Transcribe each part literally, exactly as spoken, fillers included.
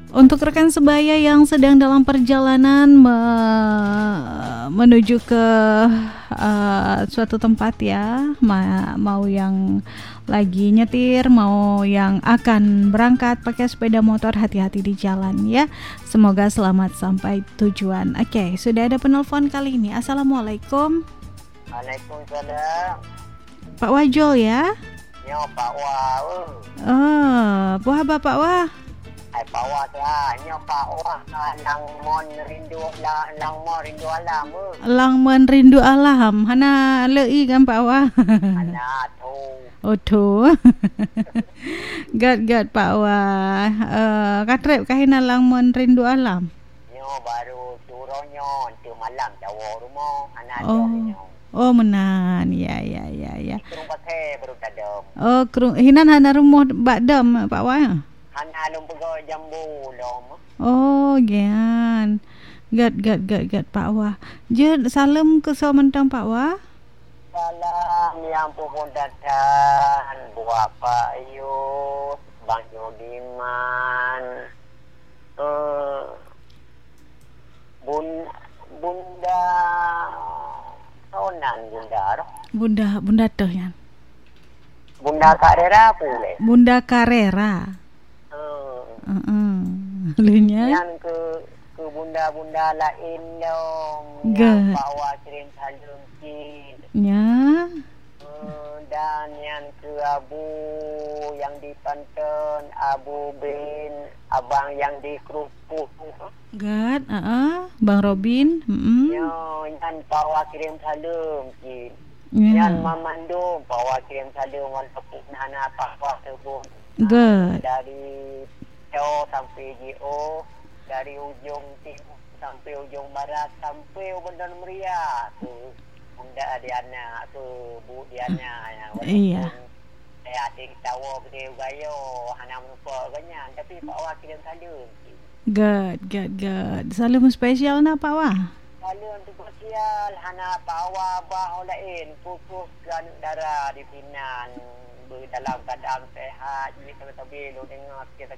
Untuk rekan sebaya yang sedang dalam perjalanan me- menuju ke uh, suatu tempat ya, ma- mau yang lagi nyetir, mau yang akan berangkat pakai sepeda motor, hati-hati di jalan ya. Semoga selamat sampai tujuan. Oke, sudah ada penelpon kali ini. Assalamualaikum. Waalaikumsalam. Pak Wajol ya? Ya Pak Wah. Oh, buah Bapak Wah. Hai Pak Wah lah, nya Pak Wah lang mon rindu la lang mon rindu alam. Lang men rindu alam. Hana lei kan Pak Wah. Ana tu. Oh tu. Gad gad Pak Wah. Uh, katrep kahina lang men rindu alam. Nya baru suronyo tu malam Jawa rumah ana Oh. tu. Oh menan. Ya ya ya ya. Kurung pakai baru tadam. Oh kerung hinan hana rumah bakdam Pak Wah. Ana lum pego jambu lom. Oh gian. Gad gad gad gad Pak Wah. Je salam ke Samentang Pak Wah. Salam yang pun datang buat Pak Ayus, Bang Yodiman. Eh bun bunda sonan bunda roh. Bunda Bunda teh yan. Bunda Karera pule. Bunda Carrera. Eh Heeh. Lunya. yang ke ke bunda-bunda lain dong. Ge. Yang bawa kirim salam kin. Ya. Eh, dan yang ke Abu yang di Panten, Abu bin Abang yang di Kerupuk. Gad, heeh. Bang Robin. Heeh. Yo, yang bawa kirim salam kin. Ya. Yang memandung bawa kirim salam walaupun hana apa-apa tersebut. Gad. Dari Teo sampai J O, dari ujung timur sampai ujung barat sampai Bandar Meria tu Bunda Diana tu Bu Diana ya. Iya. Saya adik tahu gede gayo hana lupa ganyan tapi Pak Wah kirim salam. Gad, gad, gad. Salam spesial na Pak Wah. Salam untuk sosial hana Pak Wah bah lain putus kan darah di Pinan dalam keadaan sehat jadi tabi-tabi lu dengar kita.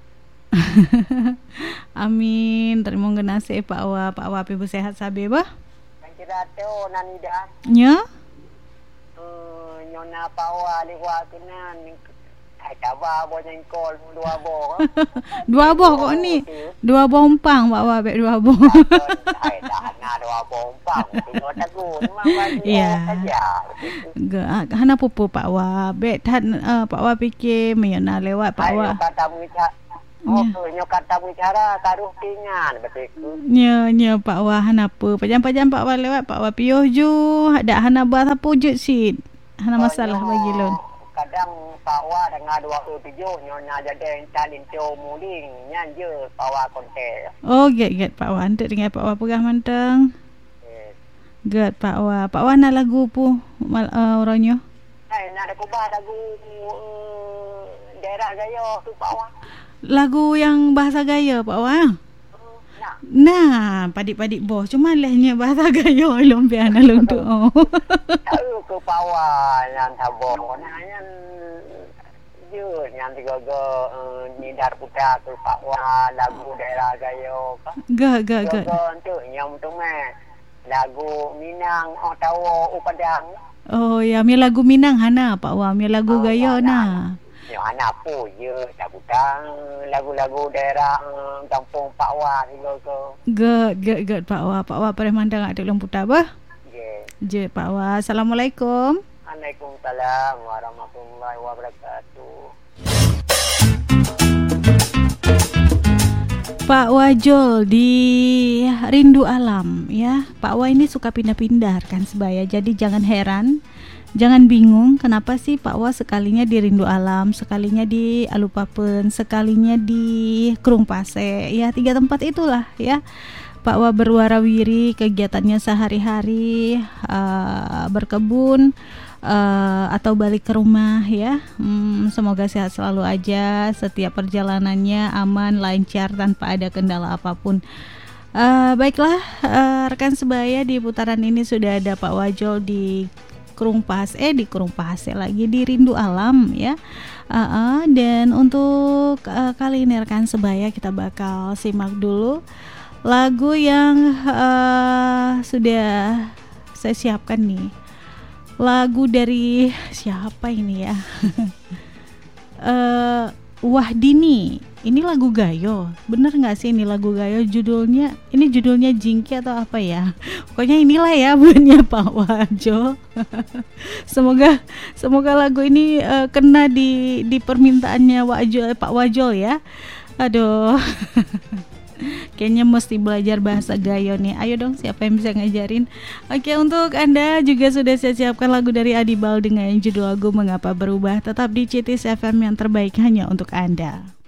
Amin. Terima kasih Pak Wah. Pak Wah pibu sehat sabe bah. Kan kira teo nanida. Nya? Eh nyona Pak Wah liwa kenan. Hai kabar bo nyengkol dua bo. Dua boh kok ni. Dua boh umpang Pak Wah bek dua boh. Hai dah na dua bo umpang. Tino tagu memang bagi Iya. saja. Ga hana pupu Pak Wah. Bek tan uh, Pak Wah fikir mayona lewat Pak Hai Wah. kata bicara. Oh, nyo kata bicara taruh tingan betul. Nya nya Pak Wah hana apa. Pajam-pajam Pak Wah lewat Pak Wah piyoh ju. Dak hana bah apa wujud sit. Hana masalah bagi lon. Kadang Pak Wah dengan dua puluh tujuh nyona jadi talin teo muling nyan je Pak Wah kontek. Oh, get get Pak Wah. Antek dengan Pak Wah pegah mantang. Yes. Get Pak Wah. Pak Wah nak lagu pu mal uh, orangnya. Hai nak ada kubah lagu uh, daerah gaya tu Pak Wah. Lagu yang bahasa gaya Pak Wah. Nak. Nah, padik-padik bos. Cuma lehnya bahasa gaya long piana long tu. Oh. Tahu ke Pak Wah yang tabung yang je yang tiga ga uh, ni dar putar tu Pak Wah lagu daerah gaya ka. Ga ga ga. Ga tu yang tu meh lagu Minang oh tahu upadang. Oh, ya mi lagu Minang hana Pak Wah. Mi lagu Oh, gaya mana? nah. Yang anak apa je tak butang lagu-lagu daerah uh, kampung Pak Wah juga ke. Ga ga ga Pak Wah. Pak Wah pernah mandang ada long putar bah. Yeah. Je Pak Wah. Assalamualaikum. Waalaikumsalam warahmatullahi wabarakatuh. Pak Wajol di Rindu Alam ya. Pak Wah ini suka pindah-pindah kan sebaya. Jadi jangan heran, jangan bingung kenapa sih Pak Wah sekalinya di Rindu Alam, sekalinya di Alupapen, sekalinya di Kerung Pase. Ya, tiga tempat itulah ya. Pak Wah berwarawiri kegiatannya sehari-hari, uh, berkebun uh, atau balik ke rumah ya. Hmm, semoga sehat selalu aja, setiap perjalanannya aman, lancar tanpa ada kendala apapun. Uh, baiklah uh, rekan sebaya, di putaran ini sudah ada Pak Wajol di kurung pas eh di kurung pas lagi di Rindu Alam ya. Uh, uh, dan untuk uh, kali ini rekan sebaya kita bakal simak dulu lagu yang uh, sudah saya siapkan nih. Lagu dari siapa ini ya? uh, Wahdini. Ini lagu gayo. Bener nggak sih ini lagu gayo? Judulnya ini judulnya Jingki atau apa ya? Pokoknya inilah ya bunyinya Pak Wajo. semoga semoga lagu ini uh, kena di di permintaannya Wajo, Pak Wajo ya. Aduh. Kayaknya mesti belajar bahasa gayo nih. Ayo dong, siapa yang bisa ngajarin? Oke, untuk Anda juga sudah saya siapkan lagu dari Adibal dengan judul lagu Mengapa Berubah. Tetap di C T S F M yang terbaik hanya untuk Anda.